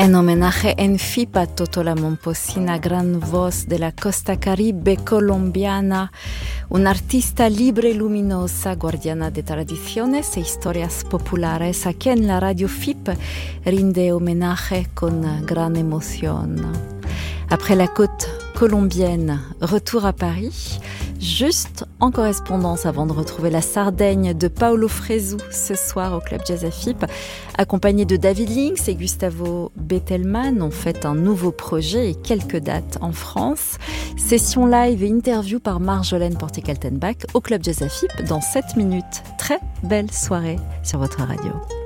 En homenaje en FIP a Toto la Momposina, gran voz de la costa caribe colombiana, una artista libre y luminosa, guardiana de tradiciones e historias populares, a quien la radio FIP rinde homenaje con gran emoción. Après la côte colombienne, retour à Paris, juste en correspondance avant de retrouver la Sardaigne de Paolo Fresu ce soir au Club Jazz FIP, accompagné de David Links et Gustavo Bettelman, ont fait un nouveau projet et quelques dates en France. Session live et interview par Marjolaine Porté-Kaltenbach au Club Jazz FIP dans 7 minutes. Très belle soirée sur votre radio.